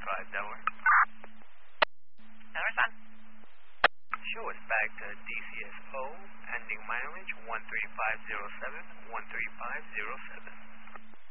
135 Delaware. Delaware on. Show us back to DCSO, ending mileage 13507, 13507.